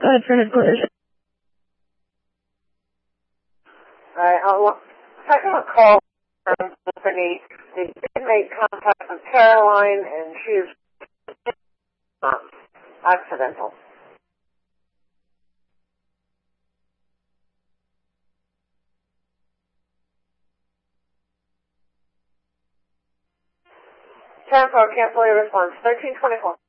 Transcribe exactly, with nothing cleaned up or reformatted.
outside for collision. Alright, I'll second a call from Tiffany. They did make contact with Caroline, and she's not accidental. ten four, cancel your response. thirteen twenty-four.